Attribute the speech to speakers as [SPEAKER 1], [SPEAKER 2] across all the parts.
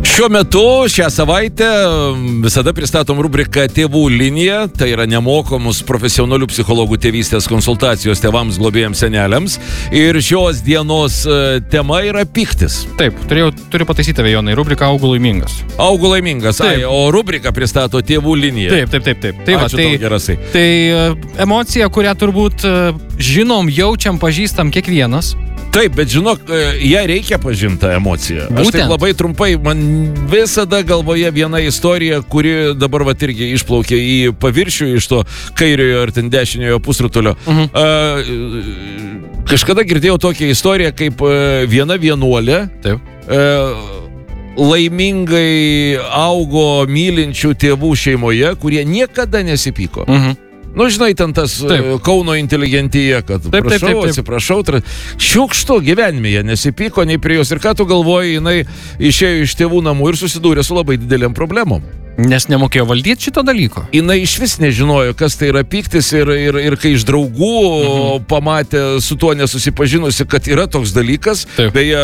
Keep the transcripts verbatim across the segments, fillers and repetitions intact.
[SPEAKER 1] Šiuo metu, šią savaitę visada pristatom rubriką Tėvų linija, tai yra nemokamus profesionalių psichologų tėvystės konsultacijos tėvams, globėjams, seneliams. Ir šios dienos tema yra pyktis.
[SPEAKER 2] Taip, turėjau, turiu pataisyti tave, Jonai, rubrika Augu laimingas.
[SPEAKER 1] Augu laimingas, ai, o rubrika pristato Tėvų liniją.
[SPEAKER 2] Taip, taip, taip, taip. Tai, va,
[SPEAKER 1] Ačiū
[SPEAKER 2] tai,
[SPEAKER 1] tau, Gerasai.
[SPEAKER 2] Tai emocija, kurią turbūt žinom, jaučiam, pažįstam kiekvienas.
[SPEAKER 1] Taip, bet žinok, ją reikia pažinti tą emociją. Aš
[SPEAKER 2] Būtent.
[SPEAKER 1] taip labai trumpai, man visada galvoje viena istorija, kuri dabar vat irgi išplaukė į paviršių iš to kairiojo ar ten dešiniojo pusrutulio.
[SPEAKER 2] Mhm.
[SPEAKER 1] A, kažkada girdėjau tokią istoriją, kaip viena vienuolė
[SPEAKER 2] Taip.
[SPEAKER 1] a, laimingai augo mylinčių tėvų šeimoje, kurie niekada nesipyko.
[SPEAKER 2] Mhm.
[SPEAKER 1] Nu, žinai, ten tas
[SPEAKER 2] Taip.
[SPEAKER 1] Kauno inteligentija, kad
[SPEAKER 2] Taip, taip,
[SPEAKER 1] prašau,
[SPEAKER 2] taip, taip.
[SPEAKER 1] atsiprašau, tra... šiukštu gyvenime jie nesipyko nei prie jos. Ir ką tu galvoji, jinai išėjo iš tėvų namų ir susidūrė su labai didelėm problemom.
[SPEAKER 2] Nes nemokėjo valdyti šito dalyko.
[SPEAKER 1] Jinai iš vis nežinojo, kas tai yra pyktis ir, ir, ir kai iš draugų mhm. pamatė su tuo nesusipažinusi, kad yra toks dalykas,
[SPEAKER 2] Taip.
[SPEAKER 1] beje,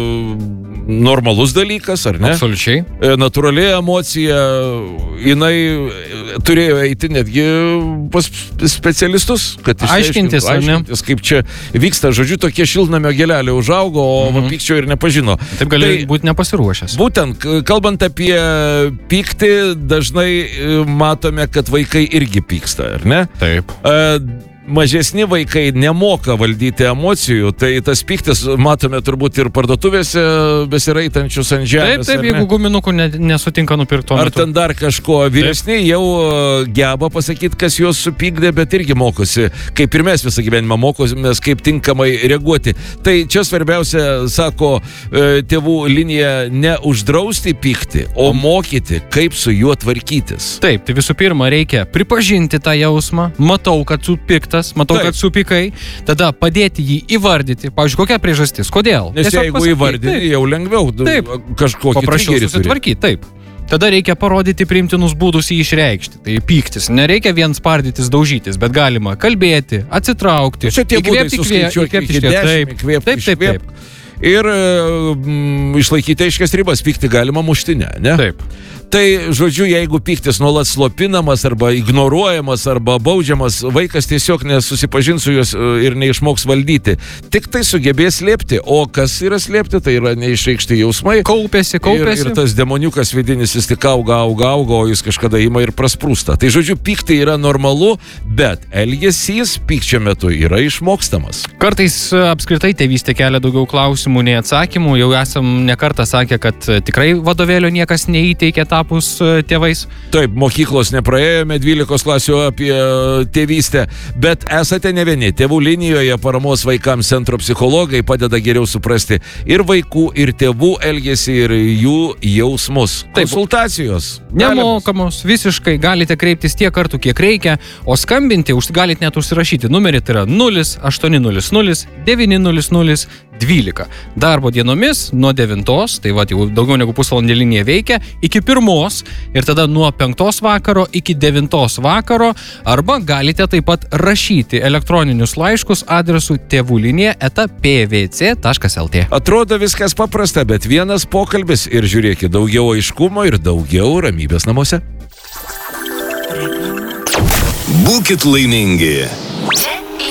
[SPEAKER 1] normalus dalykas, ar ne?
[SPEAKER 2] Absoliučiai.
[SPEAKER 1] Natūrali emocija, jinai turėjo eiti netgi pas specialistus, kad
[SPEAKER 2] Aiškintis, ar ne?
[SPEAKER 1] aiškintis, kaip čia vyksta. Žodžiu, tokie šiltnamio gėleliai užaugo, o
[SPEAKER 2] Mhm.
[SPEAKER 1] pykčio ir nepažino.
[SPEAKER 2] Taip gali
[SPEAKER 1] Tai-
[SPEAKER 2] būti nepasiruošęs.
[SPEAKER 1] Būtent, k- kalbant apie pyktį, dažnai e, matome, kad vaikai irgi pyksta, ar ne?
[SPEAKER 2] Taip.
[SPEAKER 1] E, Mažesni vaikai nemoka valdyti emocijų, tai tas pyktis matome turbūt ir parduotuvėse besiraitančius ant
[SPEAKER 2] Taip,
[SPEAKER 1] žemės.
[SPEAKER 2] taip,
[SPEAKER 1] ar ne?
[SPEAKER 2] jeigu guminukų ne, nesutinka nupirkti.
[SPEAKER 1] Ar ten dar kažko. Vyresni jau e, geba pasakyti, kas juos supykdė, bet irgi mokosi, kaip ir mes visą gyvenimą mokomės, kaip tinkamai reaguoti. Tai čia svarbiausia, sako e, tėvų linija, ne uždrausti pykti, o mokyti, kaip su juo tvarkytis.
[SPEAKER 2] Taip, tai visų pirma reikia pripažinti tą jausmą, matau, kad supiktas, matau,
[SPEAKER 1] Taip.
[SPEAKER 2] kad supykai, tada padėti jį įvardyti. Pavyzdžiui, kokia priežastis, kodėl?
[SPEAKER 1] Nes
[SPEAKER 2] Tiesiog
[SPEAKER 1] jeigu
[SPEAKER 2] pasakyti,
[SPEAKER 1] įvardini,
[SPEAKER 2] taip,
[SPEAKER 1] jau lengviau
[SPEAKER 2] Taip.
[SPEAKER 1] kažkokį
[SPEAKER 2] paprasčiau
[SPEAKER 1] triggerį turi.
[SPEAKER 2] susitvarkyti, taip. Tada reikia parodyti priimtinus būdus jį išreikšti. Tai pyktis. Nereikia vien spardytis, daužytis, bet galima kalbėti, atsitraukti.
[SPEAKER 1] Čia tie būdai
[SPEAKER 2] įkvėpti,
[SPEAKER 1] suskaičiuoti
[SPEAKER 2] įkvėpti,
[SPEAKER 1] iki
[SPEAKER 2] iškvėpti.
[SPEAKER 1] dešimt, įkvėpti,
[SPEAKER 2] Taip, taip, taip.
[SPEAKER 1] iškvėpti. Ir mm, išlaikyti aiškias ribas, pykti galima muštinę, ne?
[SPEAKER 2] Taip.
[SPEAKER 1] Tai, žodžiu, jeigu pyktis nuolat slopinamas arba ignoruojamas arba baudžiamas, vaikas tiesiog nesusipažins su juos ir neišmoks valdyti. Tik tai sugebės slėpti, o kas yra slėpti, tai yra neišreikšti jausmai.
[SPEAKER 2] Kaupėsi, kaupėsi.
[SPEAKER 1] Ir, ir tas demoniukas vidinis jis tik auga, auga, auga, o jis kažkada ima ir prasprūsta. Tai, žodžiu, pykti yra normalu, bet elgesys pykčio metu yra išmokstamas.
[SPEAKER 2] Kartais apskritai tėvystė kelia daugiau klausimų nei atsakymų. Jau esam nekartą sakę, kad tikrai vadovėlio niekas neįteikė tapus tėvais.
[SPEAKER 1] Taip, mokyklos nepraėjome dvylikos klasių apie tėvystę, bet esate ne vieni. Tėvų linijoje paramos vaikams centro psichologai padeda geriau suprasti ir vaikų, ir tėvų elgesį, ir jų jausmus.
[SPEAKER 2] Taip.
[SPEAKER 1] Konsultacijos.
[SPEAKER 2] Nemokamos, visiškai galite kreiptis tiek kartų, kiek reikia, o skambinti galite net užsirašyti. Numerį tai yra nulis aštuoni nulis nulis devyni nulis nulis dvylika. Darbo dienomis nuo devintos, tai va, jau daugiau negu pusvalandį linija veikia, iki pirmos ir tada nuo penktos vakaro iki devintos vakaro, arba galite taip pat rašyti elektroninius laiškus adresu tėvulinija eta p v c taškas l t.
[SPEAKER 1] Atrodo viskas paprasta, bet vienas pokalbis ir žiūrėkit, daugiau aiškumo ir daugiau ramybės namuose.
[SPEAKER 3] Būkit laimingi.